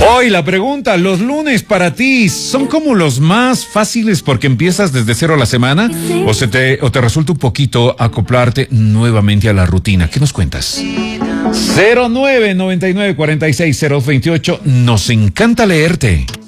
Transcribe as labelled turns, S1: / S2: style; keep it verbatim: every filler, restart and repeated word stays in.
S1: Hoy la pregunta, ¿los lunes para ti son como los más fáciles porque empiezas desde cero la semana o se te o te resulta un poquito acoplarte nuevamente a la rutina? ¿Qué nos cuentas? cero nueve noventa y nueve cuarenta y seis cero veintiocho, nos encanta leerte.